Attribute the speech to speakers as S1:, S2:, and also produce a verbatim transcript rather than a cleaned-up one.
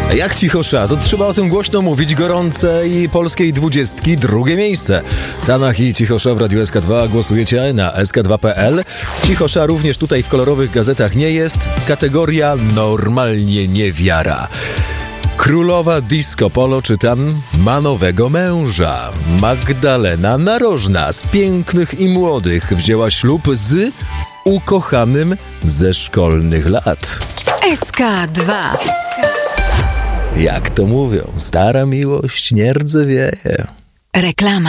S1: Jak Cichosza, to trzeba o tym głośno mówić. Gorącej polskiej dwudziestki, drugie miejsce. Sanach i Cichosza w Radiu S K dwa głosujecie na S K dwa kropka P L. Cichosza również tutaj w kolorowych gazetach nie jest. Kategoria normalnie niewiara. Królowa disco polo, czytam, ma nowego męża. Magdalena Narożna z Pięknych i Młodych wzięła ślub z ukochanym ze szkolnych lat.
S2: S K dwa.
S1: Jak to mówią, stara miłość nie rdzewieje.
S2: Reklama.